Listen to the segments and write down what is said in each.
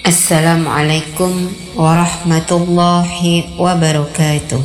Assalamualaikum warahmatullahi wabarakatuh.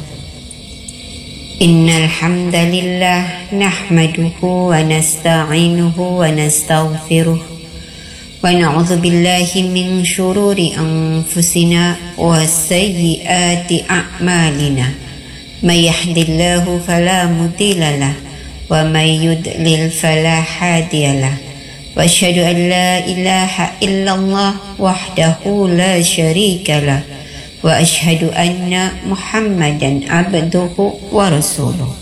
Innal hamdalillah nahmaduhu wa nasta'inuhu wa nastaghfiruh wa na'udzu billahi min syururi anfusina wa sayyiati a'malina. May yahdihillahu fala mudhillalah wa may yudlil fala hadiyalah. Wa asyhadu an la ilaha illallah wahdahu la syarika lah wa asyhadu anna Muhammadan abduhu wa rasuluh.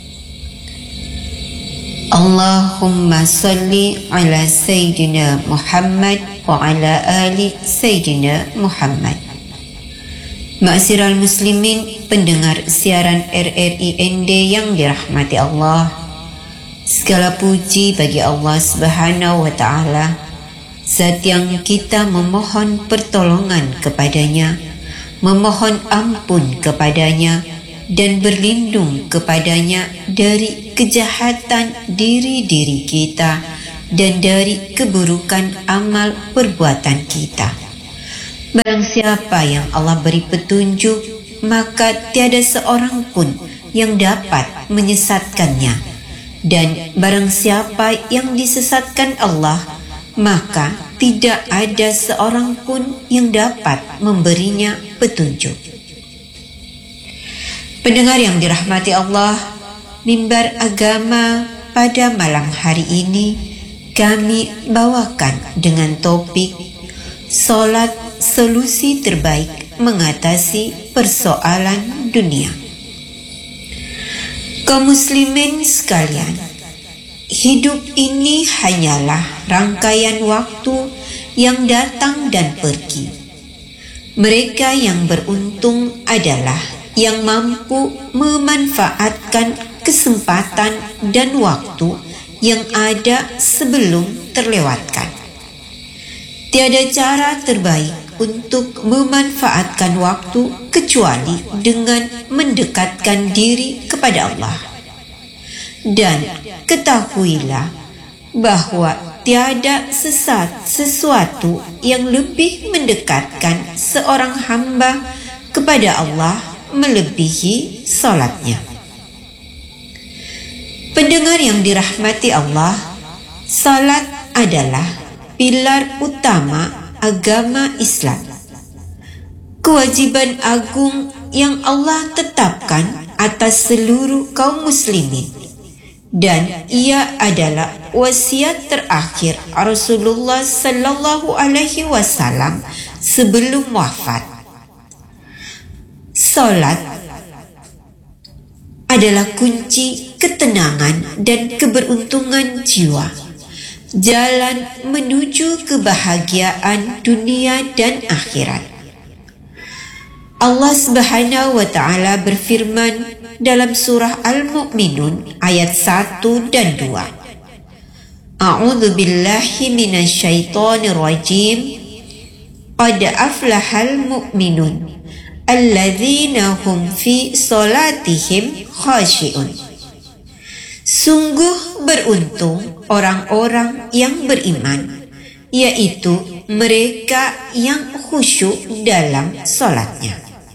Allahumma salli ala sayyidina Muhammad wa ala ali sayyidina Muhammad. Ma'asyiral muslimin, pendengar siaran RRI ND yang dirahmati Allah, segala puji bagi Allah Subhanahu wa Ta'ala, Zat yang kita memohon pertolongan kepadanya, memohon ampun kepadanya, dan berlindung kepadanya dari kejahatan diri kita dan dari keburukan amal perbuatan kita. Barang siapa yang Allah beri petunjuk, maka tiada seorang pun yang dapat menyesatkannya. Dan barang siapa yang disesatkan Allah, maka tidak ada seorang pun yang dapat memberinya petunjuk. Pendengar yang dirahmati Allah, mimbar agama pada malam hari ini kami bawakan dengan topik Salat solusi terbaik mengatasi persoalan dunia. Kaum muslimin sekalian, hidup ini hanyalah rangkaian waktu yang datang dan pergi. Mereka yang beruntung adalah yang mampu memanfaatkan kesempatan dan waktu yang ada sebelum terlewatkan. Tiada cara terbaik untuk memanfaatkan waktu kecuali dengan mendekatkan diri kepada Allah. Dan ketahuilah bahwa tiada sesuatu yang lebih mendekatkan seorang hamba kepada Allah melebihi salatnya. Pendengar yang dirahmati Allah, salat adalah pilar utama agama Islam. Kewajiban agung yang Allah tetapkan atas seluruh kaum muslimin, dan ia adalah wasiat terakhir Rasulullah sallallahu alaihi wasallam sebelum wafat. Salat adalah kunci ketenangan dan keberuntungan jiwa, jalan menuju kebahagiaan dunia dan akhirat. Allah Subhanahu wa Ta'ala berfirman dalam surah Al-Mu'minun ayat 1 dan 2. A'udzu billahi minasyaitonir rajim. Qad aflahal mu'minun alladzina hum fi salatihim khashi'un. Sungguh beruntung orang-orang yang beriman, yaitu mereka yang khusyuk dalam salatnya.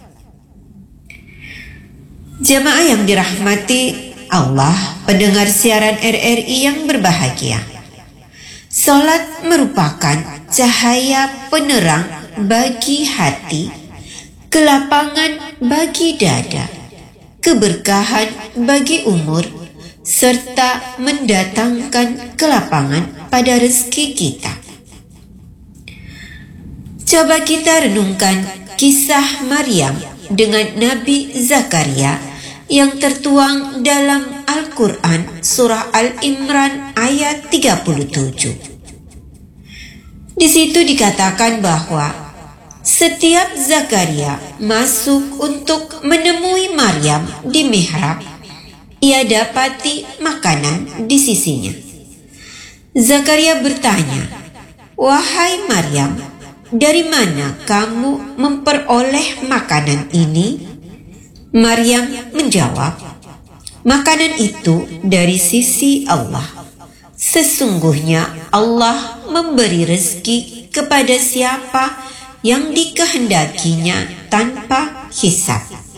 Jamaah yang dirahmati Allah, pendengar siaran RRI yang berbahagia, salat merupakan cahaya penerang bagi hati, kelapangan bagi dada, keberkahan bagi umur, serta mendatangkan kelapangan pada rezeki kita. Coba kita renungkan kisah Maryam dengan Nabi Zakaria yang tertuang dalam Al-Quran surah Al-Imran ayat 37. Di situ dikatakan bahwa setiap Zakaria masuk untuk menemui Maryam di mihrab, ia dapati makanan di sisinya. Zakaria bertanya, "Wahai Maryam, dari mana kamu memperoleh makanan ini?" Maryam menjawab, "Makanan itu dari sisi Allah. Sesungguhnya Allah memberi rezeki kepada siapa yang dikehendakinya tanpa hisab.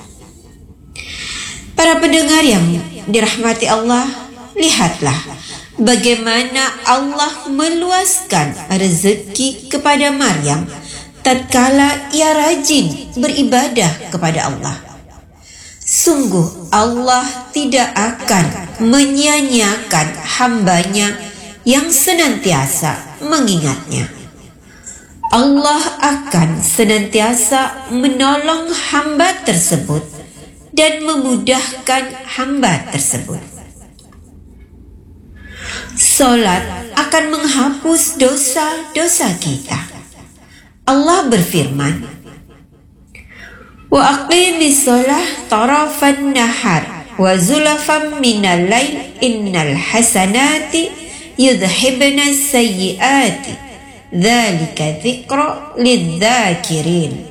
Para pendengar yang dirahmati Allah, lihatlah bagaimana Allah meluaskan rezeki kepada Maryam tatkala ia rajin beribadah kepada Allah. Sungguh Allah tidak akan menyia-nyiakan hambanya yang senantiasa mengingatnya. Allah akan senantiasa menolong hamba tersebut dan memudahkan hamba tersebut. Salat akan menghapus dosa-dosa kita. Allah berfirman, "Wa aqimis shalah tarafan nahar wa zulafan minal lail innal hasanati yudhibna sayyiati dzalika dzikra lidzakirin."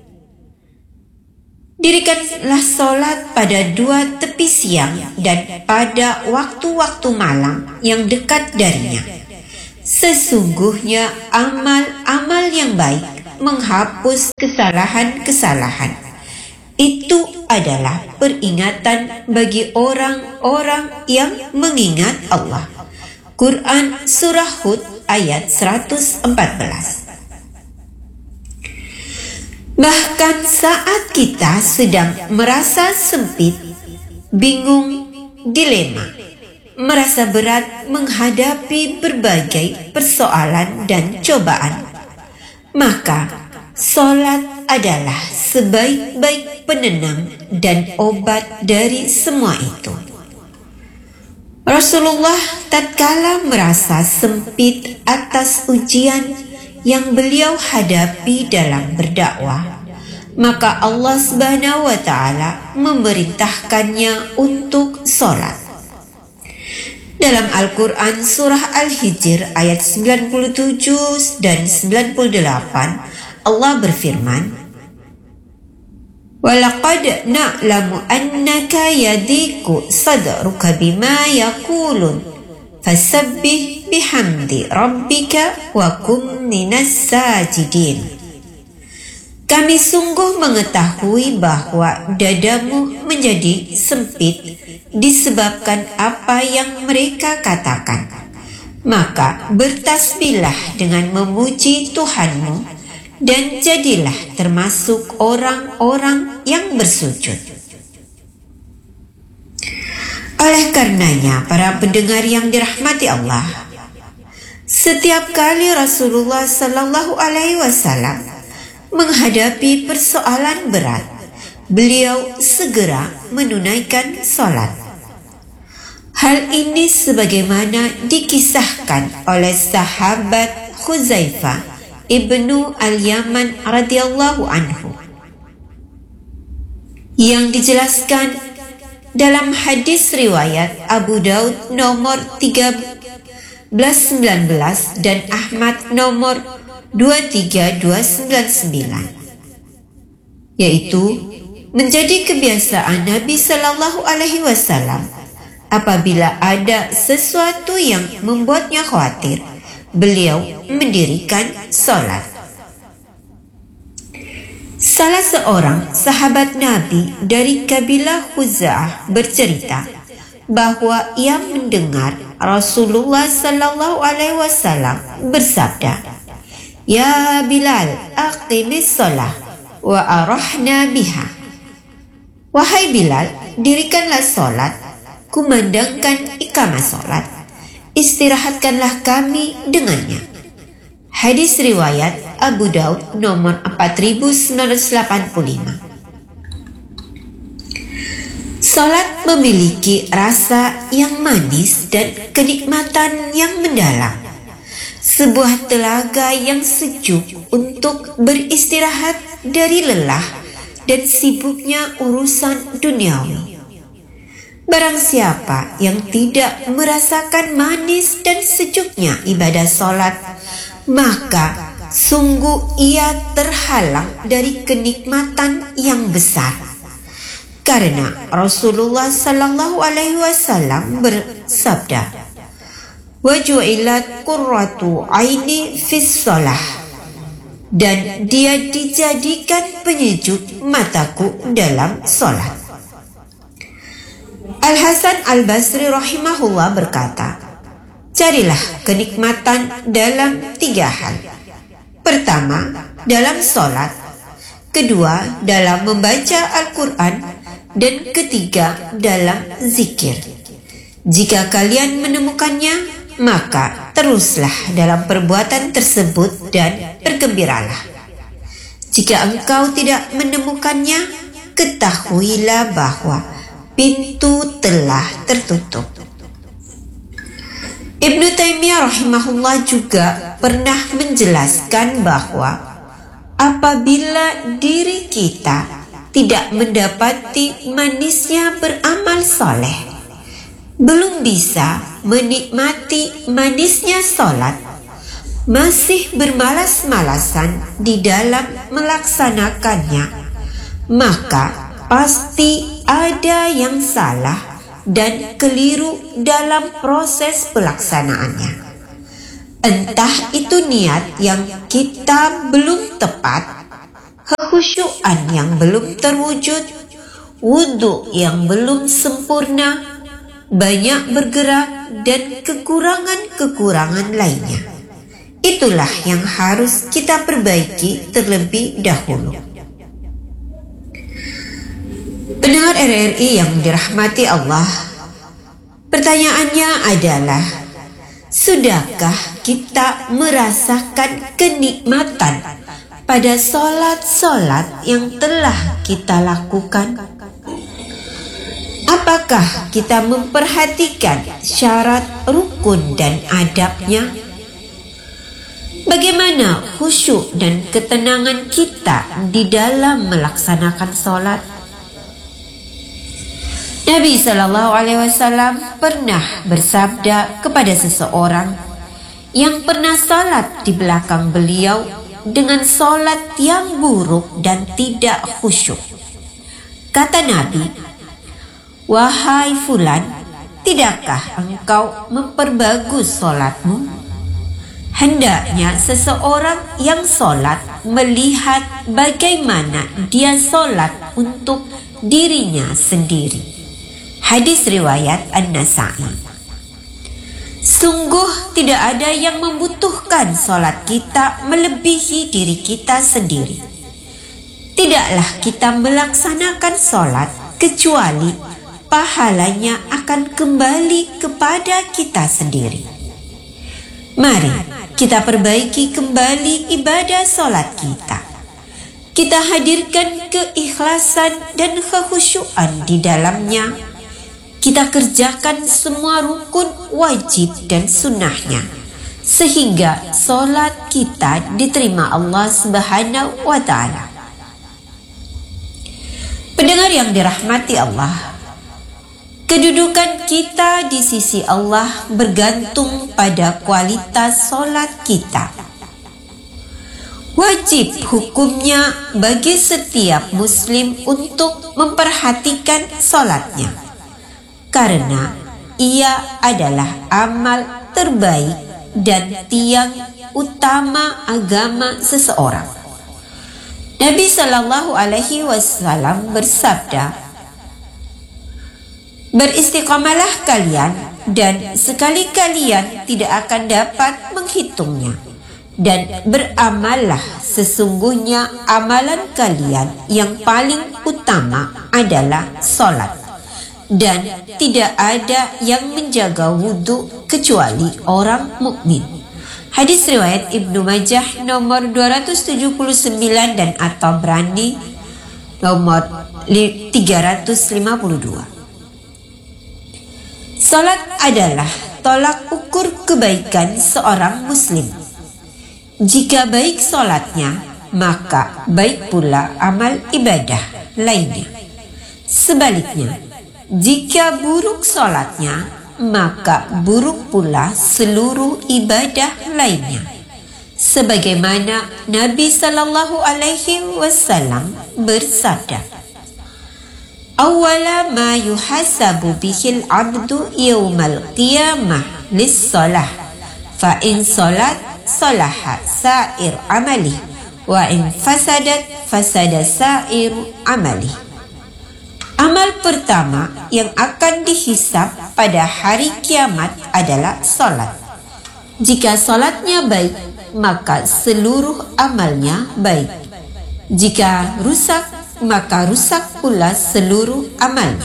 Dirikanlah solat pada 2 tepi siang dan pada waktu-waktu malam yang dekat darinya. Sesungguhnya amal-amal yang baik menghapus kesalahan-kesalahan. Itu adalah peringatan bagi orang-orang yang mengingat Allah. Quran Surah Hud ayat 114. Bahkan saat kita sedang merasa sempit, bingung, dilema, merasa berat menghadapi berbagai persoalan dan cobaan, maka salat adalah sebaik-baik penenang dan obat dari semua itu. Rasulullah tatkala merasa sempit atas ujian yang beliau hadapi dalam berdakwah, maka Allah Subhanahu wa Ta'ala memerintahkannya untuk salat. Dalam Al-Quran Surah Al-Hijr ayat 97 dan 98, Allah berfirman, "Walaqad na'lamu annaka yadiku sadruka bima yaqulun fasabbih bihamdi rabbika wa kum minas sajidin." Kami sungguh mengetahui bahwa dadamu menjadi sempit disebabkan apa yang mereka katakan. Maka bertasbihlah dengan memuji Tuhanmu dan jadilah termasuk orang-orang yang bersujud. Oleh karenanya, para pendengar yang dirahmati Allah, setiap kali Rasulullah Sallallahu Alaihi Wasallam menghadapi persoalan berat, beliau segera menunaikan salat. Hal ini sebagaimana dikisahkan oleh sahabat Khuzaifah ibnu al-Yaman radhiyallahu anhu, yang dijelaskan dalam hadis riwayat Abu Daud nomor 1319 dan Ahmad nomor 23299, yaitu menjadi kebiasaan Nabi Sallallahu Alaihi Wasallam apabila ada sesuatu yang membuatnya khawatir, beliau mendirikan salat. Salah seorang sahabat Nabi dari kabilah Khuza'ah bercerita bahwa ia mendengar Rasulullah Sallallahu Alaihi Wasallam bersabda, "Ya Bilal, aqimis shalah wa arahna biha." Wahai Bilal, dirikanlah salat, kumandangkan iqamah salat, istirahatkanlah kami dengannya. Hadis riwayat Abu Daud nomor 4985. Salat memiliki rasa yang manis dan kenikmatan yang mendalam. Sebuah telaga yang sejuk untuk beristirahat dari lelah dan sibuknya urusan duniawi. Barang siapa yang tidak merasakan manis dan sejuknya ibadah salat, maka sungguh ia terhalang dari kenikmatan yang besar. Karena Rasulullah Sallallahu Alaihi Wasallam bersabda, "Wa ju'ilat qurratu aini fis shalah." dan dia dijadikan penyejuk mataku dalam sholat. Al-Hasan Al-Basri rahimahullah berkata, carilah kenikmatan dalam 3 hal. Pertama, dalam sholat. Kedua, dalam membaca Al-Quran. Dan ketiga, dalam zikir. Jika kalian menemukannya, maka teruslah dalam perbuatan tersebut dan bergembiralah. Jika engkau tidak menemukannya, ketahuilah bahwa pintu telah tertutup. Ibnu Taimiyah rahimahullah juga pernah menjelaskan bahwa apabila diri kita tidak mendapati manisnya beramal soleh, belum bisa menikmati manisnya sholat, masih bermalas-malasan di dalam melaksanakannya, maka pasti ada yang salah dan keliru dalam proses pelaksanaannya. Entah itu niat yang kita belum tepat, kekhusyuan yang belum terwujud, wudhu yang belum sempurna, banyak bergerak, dan kekurangan-kekurangan lainnya. Itulah yang harus kita perbaiki terlebih dahulu. Pendengar RRI yang dirahmati Allah, pertanyaannya adalah, sudahkah kita merasakan kenikmatan pada sholat-sholat yang telah kita lakukan? Apakah kita memperhatikan syarat, rukun, dan adabnya? Bagaimana khusyuk dan ketenangan kita di dalam melaksanakan sholat? Nabi SAW pernah bersabda kepada seseorang yang pernah sholat di belakang beliau dengan sholat yang buruk dan tidak khusyuk. Kata Nabi, "Wahai fulan, tidakkah engkau memperbagus sholatmu?" Hendaknya seseorang yang sholat melihat bagaimana dia sholat untuk dirinya sendiri. Hadis riwayat An-Nasa'i. Sungguh tidak ada yang membutuhkan sholat kita melebihi diri kita sendiri. Tidaklah kita melaksanakan sholat kecuali pahalanya akan kembali kepada kita sendiri. Mari kita perbaiki kembali ibadah sholat kita. Kita hadirkan keikhlasan dan kekhusyuan di dalamnya. Kita kerjakan semua rukun, wajib, dan sunnahnya, sehingga sholat kita diterima Allah Subhanahu wa Ta'ala. Pendengar yang dirahmati Allah, kedudukan kita di sisi Allah bergantung pada kualitas sholat kita. Wajib hukumnya bagi setiap muslim untuk memperhatikan sholatnya, karena ia adalah amal terbaik dan tiang utama agama seseorang. Nabi SAW bersabda, "Beristiqamalah kalian dan sekali kalian tidak akan dapat menghitungnya, dan beramallah sesungguhnya amalan kalian yang paling utama adalah sholat. Dan tidak ada yang menjaga wudhu kecuali orang mukmin." Hadis riwayat Ibnu Majah nomor 279 dan At-Tabrani nomor 352. Salat adalah tolak ukur kebaikan seorang muslim. Jika baik salatnya, maka baik pula amal ibadah lainnya. Sebaliknya, jika buruk salatnya, maka buruk pula seluruh ibadah lainnya. Sebagaimana Nabi SAW bersabda, "Awwala ma yuhasabu bihil abdu yawmal qiyamah lis-salah, fa in salat salaha sa'ir amalih, wa in fasadat fasada sa'iru amali. Amal pertama yang akan dihisab pada hari kiamat adalah salat. Jika salatnya baik, maka seluruh amalnya baik. Jika rusak, maka rusak pula seluruh amalnya.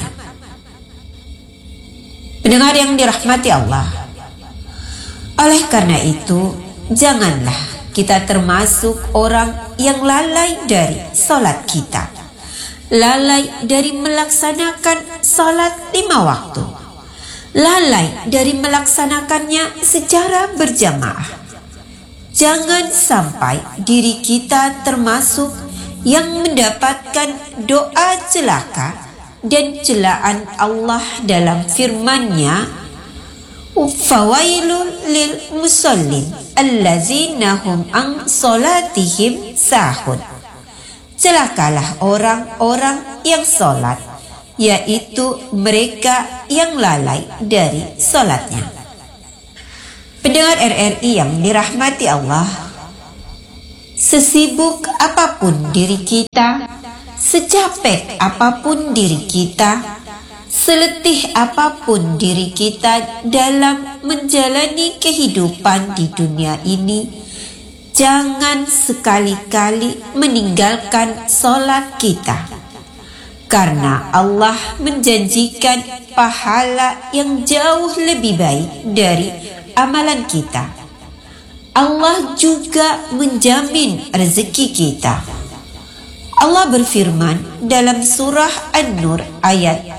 Pendengar yang dirahmati Allah, oleh karena itu, janganlah kita termasuk orang yang lalai dari salat kita. Lalai dari melaksanakan salat 5 waktu. Lalai dari melaksanakannya secara berjamaah. Jangan sampai diri kita termasuk yang mendapatkan doa celaka dan celaan Allah dalam firman-Nya, fawailul lil musallin allazina hum an salatihim sahun. Celakalah orang-orang yang salat, yaitu mereka yang lalai dari salatnya. Pendengar RRI yang dirahmati Allah, sesibuk apapun diri kita, secapek apapun diri kita, seletih apapun diri kita dalam menjalani kehidupan di dunia ini, jangan sekali-kali meninggalkan salat kita. Karena Allah menjanjikan pahala yang jauh lebih baik dari amalan kita. Allah juga menjamin rezeki kita. Allah berfirman dalam surah An-Nur ayat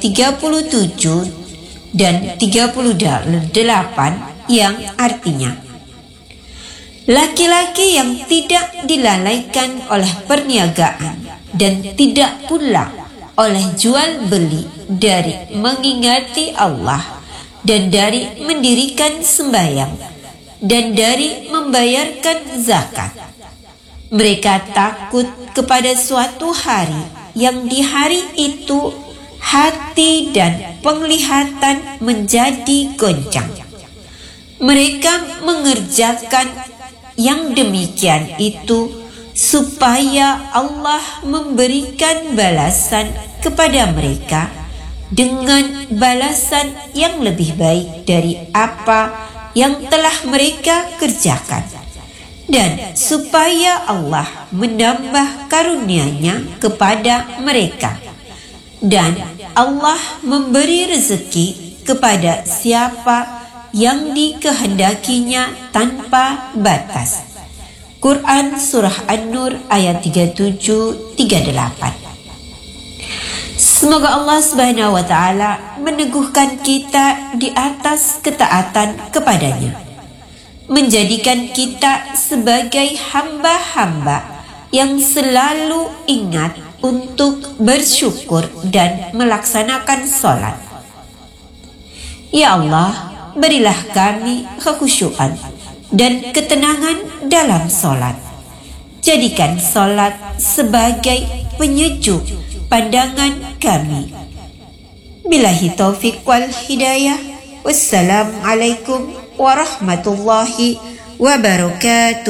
37 dan 38 yang artinya, laki-laki yang tidak dilalaikan oleh perniagaan dan tidak pula oleh jual beli dari mengingati Allah dan dari mendirikan sembahyang dan dari membayarkan zakat. Mereka takut kepada suatu hari yang di hari itu hati dan penglihatan menjadi goncang. Mereka mengerjakan yang demikian itu supaya Allah memberikan balasan kepada mereka dengan balasan yang lebih baik dari apa yang telah mereka kerjakan, dan supaya Allah menambah karunia-Nya kepada mereka, dan Allah memberi rezeki kepada siapa yang dikehendakinya tanpa batas. Quran Surah An-Nur ayat 37-38. Semoga Allah Subhanahu wa Ta'ala meneguhkan kita di atas ketaatan kepadanya, menjadikan kita sebagai hamba-hamba yang selalu ingat untuk bersyukur dan melaksanakan salat. Ya Allah, berilah kami kekhusyuan dan ketenangan dalam salat. Jadikan salat sebagai penyejuk pandangan kami. Billahi taufiq wal hidayah. Wassalamualaikum warahmatullahi wabarakatuh.